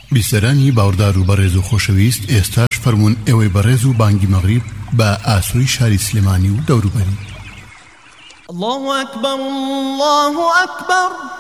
بیسەرانی باوەڕدار و بەڕێز و خۆشەویست، ئێستاش فەرموون ئێوەی بەڕێز و بانگی مەغریب بە ئاسووی شاری سلێمانی و دەوروبەری. الله أكبر الله أكبر.